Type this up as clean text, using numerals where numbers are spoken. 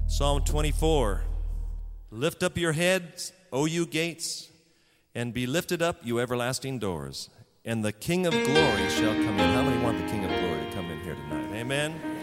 Psalm 24. Lift up your heads, O you gates, and be lifted up, you everlasting doors, and the King of glory shall come in. How many want the King of glory to come in here tonight? Amen.